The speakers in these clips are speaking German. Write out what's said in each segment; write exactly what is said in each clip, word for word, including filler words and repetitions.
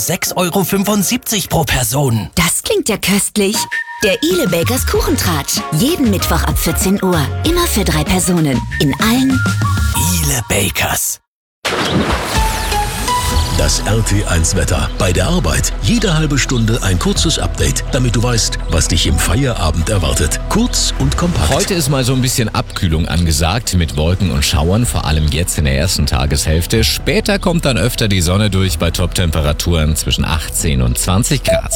sechs Euro fünfundsiebzig pro Person. Das klingt ja köstlich. Der Ile Bakers Kuchentratsch. Jeden Mittwoch ab vierzehn Uhr. Immer für drei Personen. In allen Ile Bakers. Das R T eins Wetter. Bei der Arbeit jede halbe Stunde ein kurzes Update, damit du weißt, was dich im Feierabend erwartet. Kurz und kompakt. Heute ist mal so ein bisschen Abkühlung angesagt mit Wolken und Schauern, vor allem jetzt in der ersten Tageshälfte. Später kommt dann öfter die Sonne durch bei Top-Temperaturen zwischen achtzehn und zwanzig Grad.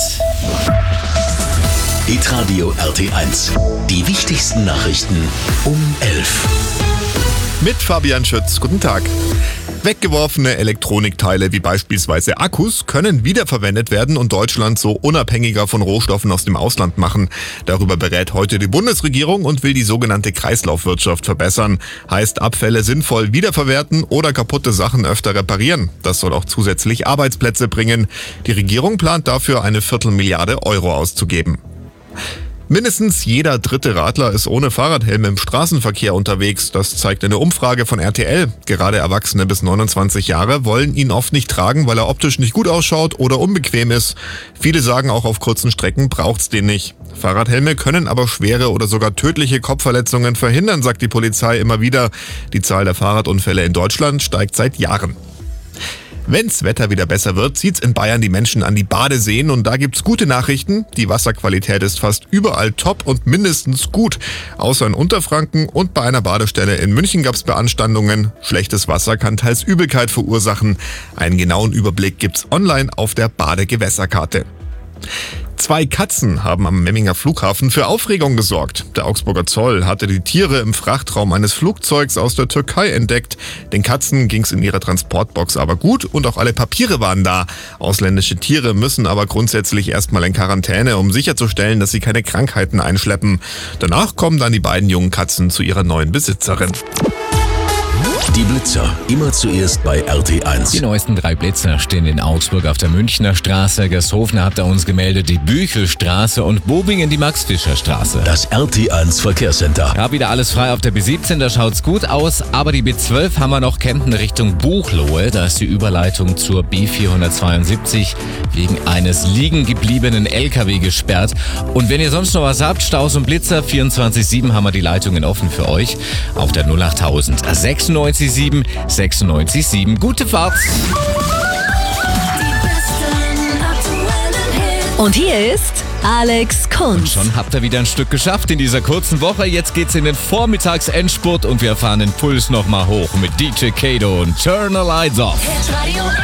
Hitradio R T eins. Die wichtigsten Nachrichten um elf. Mit Fabian Schütz. Guten Tag. Weggeworfene Elektronikteile wie beispielsweise Akkus können wiederverwendet werden und Deutschland so unabhängiger von Rohstoffen aus dem Ausland machen. Darüber berät heute die Bundesregierung und will die sogenannte Kreislaufwirtschaft verbessern. Heißt, Abfälle sinnvoll wiederverwerten oder kaputte Sachen öfter reparieren. Das soll auch zusätzlich Arbeitsplätze bringen. Die Regierung plant dafür eine Viertelmilliarde Euro auszugeben. Mindestens jeder dritte Radler ist ohne Fahrradhelm im Straßenverkehr unterwegs. Das zeigt eine Umfrage von R T L. Gerade Erwachsene bis neunundzwanzig Jahre wollen ihn oft nicht tragen, weil er optisch nicht gut ausschaut oder unbequem ist. Viele sagen, auch auf kurzen Strecken braucht's den nicht. Fahrradhelme können aber schwere oder sogar tödliche Kopfverletzungen verhindern, sagt die Polizei immer wieder. Die Zahl der Fahrradunfälle in Deutschland steigt seit Jahren. Wenn's Wetter wieder besser wird, zieht's in Bayern die Menschen an die Badeseen und da gibt's gute Nachrichten. Die Wasserqualität ist fast überall top und mindestens gut. Außer in Unterfranken und bei einer Badestelle in München gab's Beanstandungen. Schlechtes Wasser kann teils Übelkeit verursachen. Einen genauen Überblick gibt's online auf der Badegewässerkarte. Zwei Katzen haben am Memminger Flughafen für Aufregung gesorgt. Der Augsburger Zoll hatte die Tiere im Frachtraum eines Flugzeugs aus der Türkei entdeckt. Den Katzen ging's in ihrer Transportbox aber gut und auch alle Papiere waren da. Ausländische Tiere müssen aber grundsätzlich erstmal in Quarantäne, um sicherzustellen, dass sie keine Krankheiten einschleppen. Danach kommen dann die beiden jungen Katzen zu ihrer neuen Besitzerin. Die Blitzer, immer zuerst bei R T eins. Die neuesten drei Blitzer stehen in Augsburg auf der Münchner Straße, Gershofner hat er uns gemeldet, die Büchelstraße und Bobingen die Max-Fischer-Straße. Das R T eins Verkehrscenter. Ja, wieder alles frei auf der B siebzehn, da schaut's gut aus, aber die B zwölf haben wir noch Kempten Richtung Buchloe, da ist die Überleitung zur B vierhundertzweiundsiebzig wegen eines liegen gebliebenen L K W gesperrt. Und wenn ihr sonst noch was habt, Staus und Blitzer, vierundzwanzig sieben haben wir die Leitungen offen für euch auf der null acht null null sechsundneunzig sieben sechsundneunzig sieben. Gute Fahrt! Und hier ist Alex Kunz. Schon habt ihr wieder ein Stück geschafft in dieser kurzen Woche. Jetzt geht's in den Vormittagsendspurt und wir fahren den Puls nochmal hoch mit D J Kato und Turn the Lights Off.